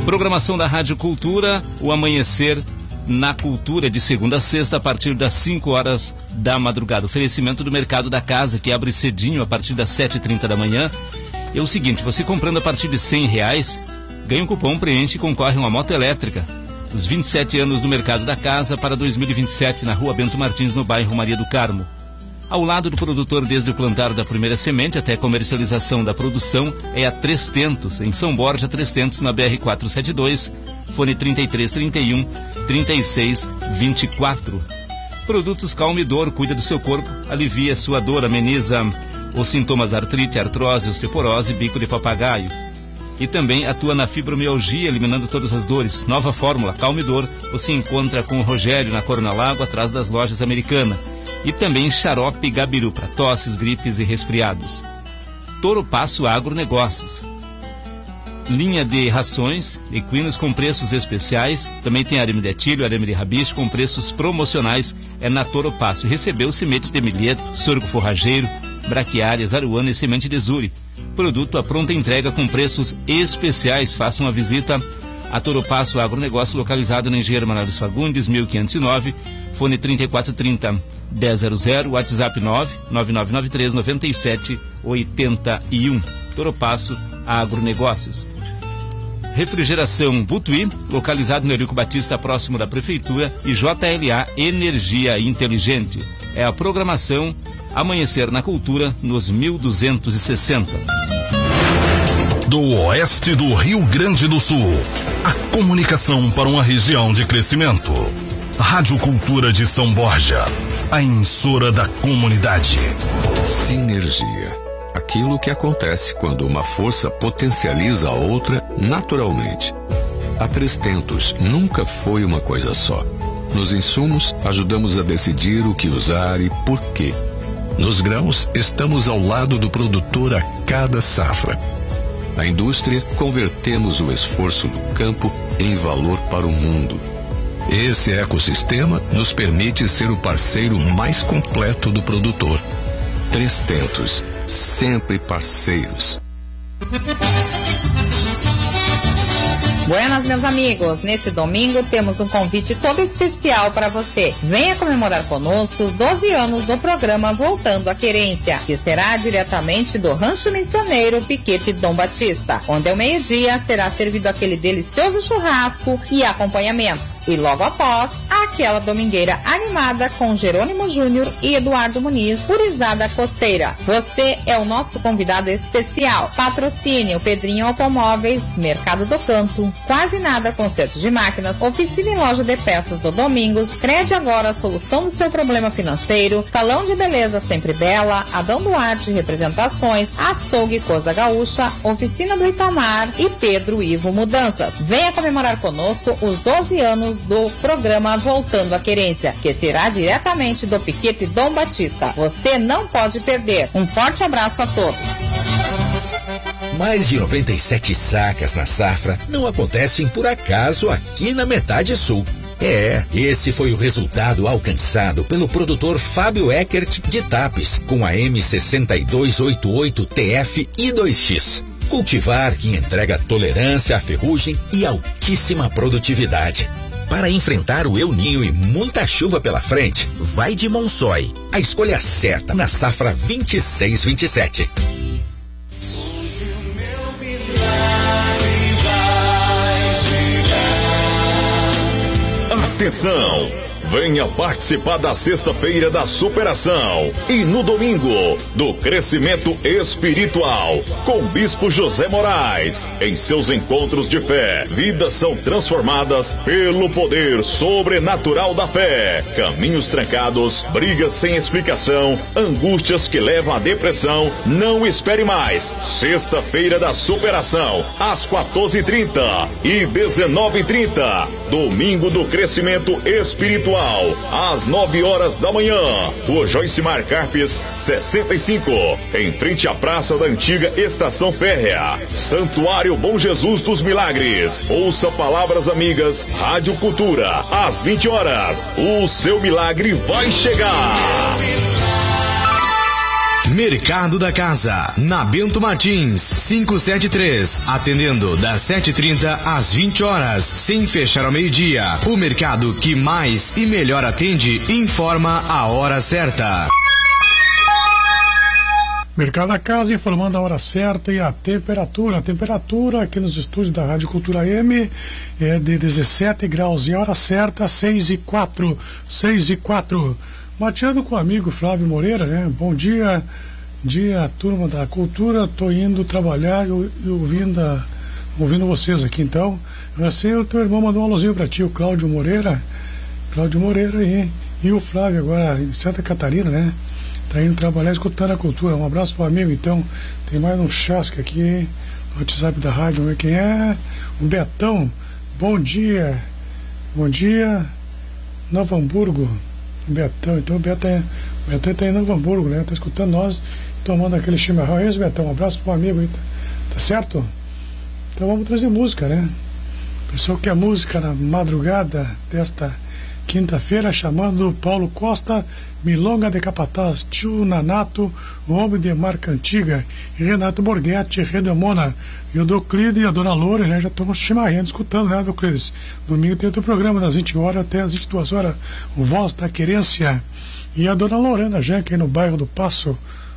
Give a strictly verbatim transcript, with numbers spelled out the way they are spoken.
Programação da Rádio Cultura, o Amanhecer na Cultura, de segunda a sexta, a partir das cinco horas da madrugada. Oferecimento do Mercado da Casa, que abre cedinho a partir das sete e trinta da manhã. É o seguinte, você comprando a partir de cem reais, ganha um cupom, preenche e concorre a uma moto elétrica. Os vinte e sete anos do Mercado da Casa para dois mil e vinte e sete, na Rua Bento Martins, no bairro Maria do Carmo. Ao lado do produtor, desde o plantar da primeira semente até a comercialização da produção, é a Três Tentos, em São Borja, Três Tentos, na B R quatrocentos e setenta e dois, fone trinta e três, trinta e um, trinta e seis, vinte e quatro. Produtos Calmidor, cuida do seu corpo, alivia sua dor, ameniza os sintomas artrite, artrose, osteoporose, bico de papagaio. E também atua na fibromialgia, eliminando todas as dores. Nova fórmula, Calmidor, você encontra com o Rogério na Corona Lago, atrás das lojas Americana. E também xarope Gabiru para tosses, gripes e resfriados. Toro Passo Agronegócios. Linha de rações, equinos com preços especiais. Também tem arame de etilho, arame de rabicho com preços promocionais. É na Toro Passo. Recebeu sementes de milheto, sorgo forrageiro, braquiárias, aruana e semente de zuri. Produto à pronta entrega com preços especiais. Faça uma visita a Toro Passo Agronegócio, localizado na Engenheiro Manuel dos Fagundes, mil quinhentos e nove. Fone trinta e quatro trinta, dez zero zero, WhatsApp nove nove nove nove três nove sete oito um. Toro Passo Agronegócios. Refrigeração Butuí, localizado no Eurico Batista, próximo da Prefeitura, e J L A Energia Inteligente. É a programação Amanhecer na Cultura, nos mil duzentos e sessenta. Do oeste do Rio Grande do Sul, a comunicação para uma região de crescimento. Rádio Cultura de São Borja, a emissora da comunidade. Sinergia. Aquilo que acontece quando uma força potencializa a outra naturalmente. A Três Tentos nunca foi uma coisa só. Nos insumos, ajudamos a decidir o que usar e por quê. Nos grãos, estamos ao lado do produtor a cada safra. Na indústria, convertemos o esforço do campo em valor para o mundo. Esse ecossistema nos permite ser o parceiro mais completo do produtor. Três Tentos, sempre parceiros. Buenas, meus amigos, neste domingo temos um convite todo especial para você. Venha comemorar conosco os doze anos do programa Voltando à Querência, que será diretamente do Rancho Missioneiro Piquete Dom Batista, onde ao meio-dia será servido aquele delicioso churrasco e acompanhamentos. E logo após, aquela domingueira animada com Jerônimo Júnior e Eduardo Muniz, Purizada Costeira. Você é o nosso convidado especial. Patrocínio Pedrinho Automóveis, Mercado do Canto, Quase Nada Conserto de Máquinas, Oficina e Loja de Peças do Domingos, Crede Agora, solução do seu problema financeiro, Salão de Beleza Sempre Bela, Adão Duarte Representações, Açougue Coisa Gaúcha, Oficina do Itamar e Pedro Ivo Mudanças. Venha comemorar conosco os doze anos do programa Voltando à Querência, que será diretamente do Piquete Dom Batista. Você não pode perder. Um forte abraço a todos. Mais de noventa e sete sacas na safra não acontecem por acaso aqui na metade sul. É, esse foi o resultado alcançado pelo produtor Fábio Eckert de Tapes com a M seis dois oito oito T F I dois X. Cultivar que entrega tolerância à ferrugem e altíssima produtividade. Para enfrentar o El Ninho e muita chuva pela frente, vai de Monsói, a escolha certa na safra vinte e seis vinte e sete. Atenção! Venha participar da sexta-feira da superação e no domingo do crescimento espiritual com Bispo José Moraes. Em seus encontros de fé, vidas são transformadas pelo poder sobrenatural da fé. Caminhos trancados, brigas sem explicação, angústias que levam à depressão. Não espere mais. Sexta-feira da superação, às quatorze e trinta e dezenove e trinta. Domingo do crescimento espiritual, às nove horas da manhã. Rua Joyce Mar Carpes, sessenta e cinco, em frente à Praça da Antiga Estação Férrea. Santuário Bom Jesus dos Milagres. Ouça Palavras Amigas, Rádio Cultura, às vinte horas. O seu milagre vai chegar. Mercado da Casa, na Bento Martins, quinhentos e setenta e três, atendendo das sete e trinta às vinte horas, sem fechar ao meio-dia. O mercado que mais e melhor atende informa a hora certa. Mercado da Casa informando a hora certa e a temperatura. A temperatura aqui nos estúdios da Rádio Cultura M é de dezessete graus e a hora certa seis e quatro, seis e quatro. Mateando com o amigo Flávio Moreira, né? Bom dia, dia turma da Cultura. Tô indo trabalhar e ouvindo, a, ouvindo vocês aqui. Então, você, o teu irmão mandou um alôzinho pra ti, o Cláudio Moreira. Cláudio Moreira aí. E o Flávio agora em Santa Catarina, né? Tá indo trabalhar escutando a Cultura. Um abraço pro amigo. Então, tem mais um chasque aqui no WhatsApp da rádio. Vamos ver quem é. O Betão. Bom dia. Bom dia, Novo Hamburgo. O Betão. Então, o Betão, o Betão tá em Novo Hamburgo, né? Tá escutando nós, tomando aquele chimarrão. É isso, Betão. Um abraço pro amigo aí. Tá, tá certo? Então, vamos trazer música, né? O pessoal quer música na madrugada desta quinta-feira, chamando o Paulo Costa, Milonga de Capataz, Tio Nanato, o Homem de Marca Antiga, e Renato Borghetti, Redemona, e o Doclide e a Dona Loura, né? Já estamos chimarrando, escutando, né, Doclides? Domingo tem outro programa, das vinte horas até as vinte e duas horas, o Voz da Querência, e a Dona Lorena Janca, aí no bairro do Passo,